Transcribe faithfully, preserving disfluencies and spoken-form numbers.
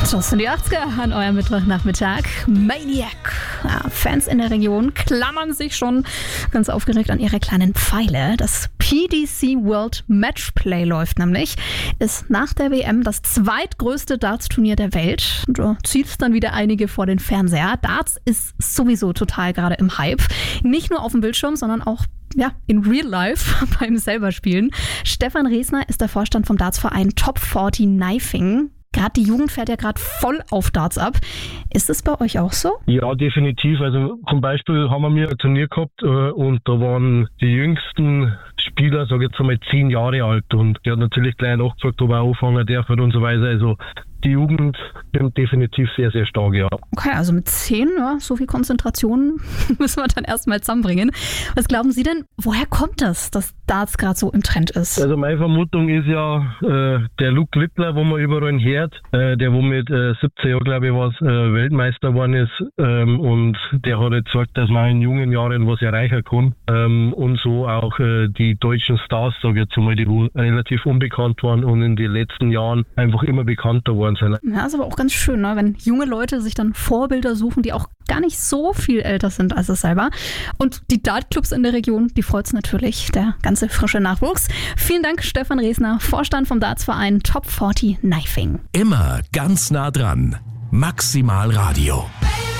Das sind die achtziger an eurem Mittwochnachmittag. Maniac. Ja, Fans in der Region klammern sich schon ganz aufgeregt an ihre kleinen Pfeile. Das P D C World Matchplay läuft nämlich. Ist nach der W M das zweitgrößte Darts-Turnier der Welt. Da zieht es dann wieder einige vor den Fernseher. Darts ist sowieso total gerade im Hype. Nicht nur auf dem Bildschirm, sondern auch ja, in real life beim selber Spielen. Stefan Resner ist der Vorstand vom Dartsverein Top vierzig Knifing. Gerade die Jugend fährt ja gerade voll auf Darts ab. Ist das bei euch auch so? Ja, definitiv. Also zum Beispiel haben wir ein Turnier gehabt äh, und da waren die jüngsten Spieler, sage ich jetzt einmal, zehn Jahre alt. Und der hat natürlich gleich nachgefragt, ob er anfangen darf und so weiter. Also die Jugend stimmt definitiv sehr, sehr stark, ja. Okay, also mit zehn, ja, so viel Konzentration müssen wir dann erstmal zusammenbringen. Was glauben Sie denn, woher kommt das, dass Darts gerade so im Trend ist? Also meine Vermutung ist ja, äh, der Luke Littler, wo man überall hört, äh, der wo mit äh, siebzehn Jahren, glaube ich, was äh, Weltmeister geworden ist ähm, und der hat jetzt gesagt, dass man in jungen Jahren was erreichen kann. Ähm, und so auch äh, die deutschen Stars, sage ich jetzt mal, die wo relativ unbekannt waren und in den letzten Jahren einfach immer bekannter geworden sind. Ja, ist aber auch ganz schön, ne? Wenn junge Leute sich dann Vorbilder suchen, die auch gar nicht so viel älter sind als es selber. Und die Dartclubs in der Region, die freut es natürlich, der ganze frische Nachwuchs. Vielen Dank, Stefan Resner, Vorstand vom Dartsverein Top vierzig Knifing. Immer ganz nah dran. Maximal Radio.